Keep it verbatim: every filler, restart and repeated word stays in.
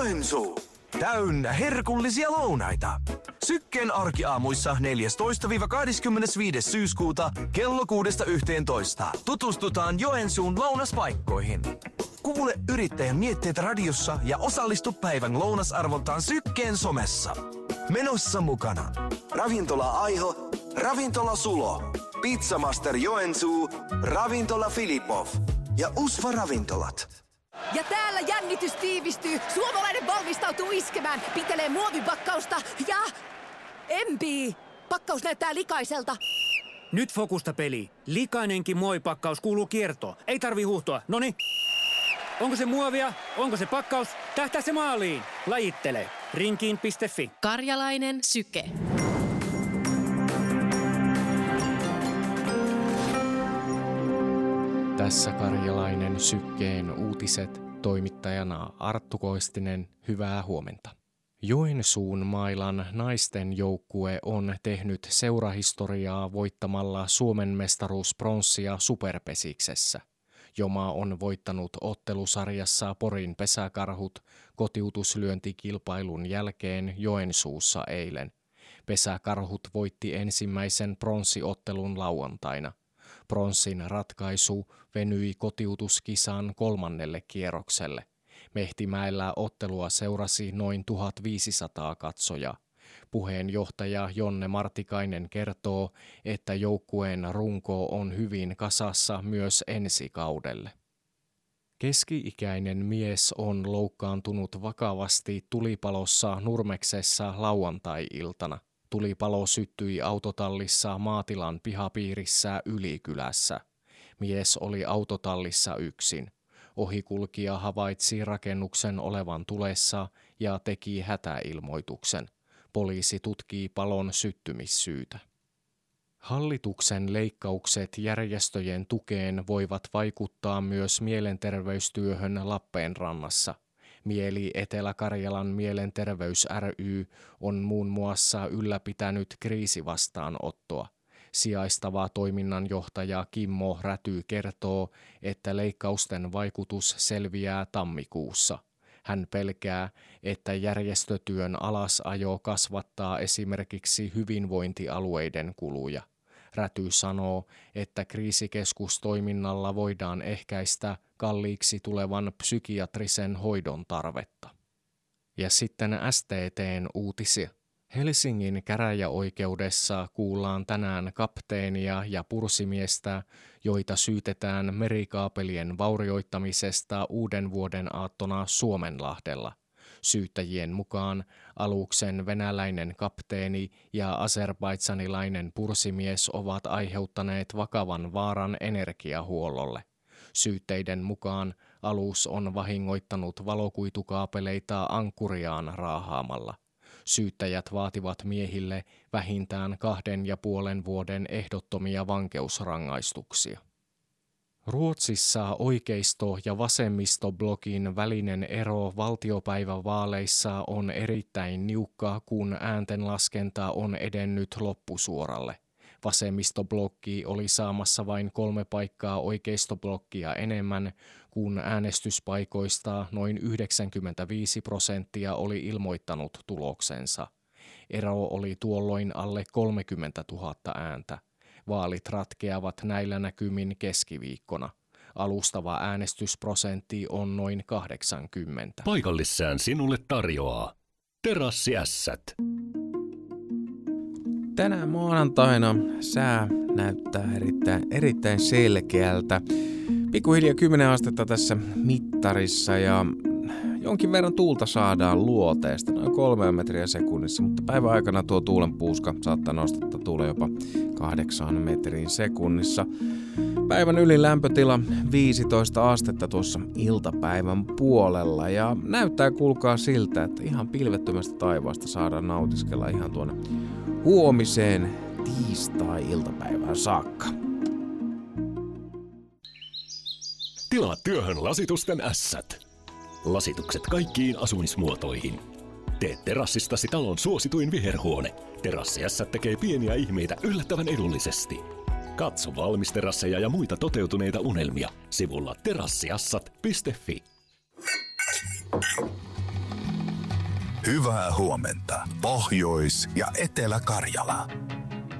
Joensuu. Täynnä herkullisia lounaita. Sykkeen arkiaamuissa neljästoista kahdeskymmenesviides syyskuuta kello kuudesta yhteentoista. Tutustutaan Joensuun lounaspaikkoihin. Kuule yrittäjän mietteet radiossa ja osallistu päivän lounasarvontaan Sykkeen somessa. Menossa mukana Ravintola Aiho, Ravintola Sulo, Pizzamaster Joensuu, Ravintola Filipov ja Usva Ravintolat. Ja täällä jännitys tiivistyy. Suomalainen valmistautuu iskemään. Pitelee muovipakkausta ja... Empii! Pakkaus näyttää likaiselta. Nyt fokusta peli. Likainenkin muovipakkaus kuuluu kiertoon. Ei tarvi huuhtoa. Noni. Onko se muovia? Onko se pakkaus? Tähtää se maaliin. Lajittele. Rinkiin piste fi. Karjalainen Syke. Tässä Karjalainen Sykkeen uutiset, toimittajana Arttu Koistinen, hyvää huomenta. Joensuun Mailan naisten joukkue on tehnyt seurahistoriaa voittamalla Suomen mestaruuspronssia Superpesiksessä. Joma on voittanut ottelusarjassa Porin Pesäkarhut kotiutuslyöntikilpailun jälkeen Joensuussa eilen. Pesäkarhut voitti ensimmäisen pronssiottelun lauantaina. Pronssin ratkaisu venyi kotiutuskisan kolmannelle kierrokselle. Mehtimäellä ottelua seurasi noin tuhatviisisataa katsojaa. Puheenjohtaja Jonne Martikainen kertoo, että joukkueen runko on hyvin kasassa myös ensi kaudelle. Keski-ikäinen mies on loukkaantunut vakavasti tulipalossa Nurmeksessa lauantai-iltana. Tulipalo syttyi autotallissa maatilan pihapiirissä Ylikylässä. Mies oli autotallissa yksin. Ohikulkija havaitsi rakennuksen olevan tulessa ja teki hätäilmoituksen. Poliisi tutkii palon syttymissyytä. Hallituksen leikkaukset järjestöjen tukeen voivat vaikuttaa myös mielenterveystyöhön Lappeenrannassa. Mieli Etelä-Karjalan mielenterveys ry on muun muassa ylläpitänyt kriisivastaanottoa. Sijaistava toiminnanjohtaja Kimmo Räty kertoo, että leikkausten vaikutus selviää tammikuussa. Hän pelkää, että järjestötyön alasajo kasvattaa esimerkiksi hyvinvointialueiden kuluja. Räty sanoo, että kriisikeskustoiminnalla voidaan ehkäistä kalliiksi tulevan psykiatrisen hoidon tarvetta. Ja sitten S T T:n uutisia. Helsingin käräjäoikeudessa kuullaan tänään kapteenia ja pursimiestä, joita syytetään merikaapelien vaurioittamisesta uuden vuoden aattona Suomenlahdella. Syyttäjien mukaan aluksen venäläinen kapteeni ja azerbaidsanilainen pursimies ovat aiheuttaneet vakavan vaaran energiahuollolle. Syytteiden mukaan alus on vahingoittanut valokuitukaapeleita ankkuriaan raahaamalla. Syyttäjät vaativat miehille vähintään kahden ja puolen vuoden ehdottomia vankeusrangaistuksia. Ruotsissa oikeisto- ja vasemmistoblogin välinen ero valtiopäivävaaleissa on erittäin niukka, kun ääntenlaskenta on edennyt loppusuoralle. Vasemmistoblokki oli saamassa vain kolme paikkaa oikeistoblokkia enemmän, kun äänestyspaikoista noin yhdeksänkymmentäviisi prosenttia oli ilmoittanut tuloksensa. Ero oli tuolloin alle kolmekymmentätuhatta ääntä. Vaalit ratkeavat näillä näkymin keskiviikkona. Alustava äänestysprosentti on noin kahdeksankymmentä. Paikallissään sinulle tarjoaa Terassiässät. Tänä maanantaina sää näyttää erittäin, erittäin selkeältä. Pikkuhiljaa kymmenen astetta tässä mittarissa ja jonkin verran tuulta saadaan luoteesta, noin kolme metriä sekunnissa, mutta päivän aikana tuo tuulen puuska saattaa nostaa tuulen jopa kahdeksaan metriin sekunnissa. Päivän ylin lämpötila viisitoista astetta tuossa iltapäivän puolella ja näyttää kuulkaa siltä, että ihan pilvettömästä taivaasta saadaan nautiskella ihan tuonne huomiseen tiistai-iltapäivään saakka. Tilaa työhön lasitusten ässät. Lasitukset kaikkiin asumismuotoihin. Tee terassistasi talon suosituin viherhuone. Terassiässät tekee pieniä ihmeitä yllättävän edullisesti. Katso valmisterasseja ja muita toteutuneita unelmia sivulla terassiassat piste fi. Hyvää huomenta, Pohjois- ja Etelä-Karjala.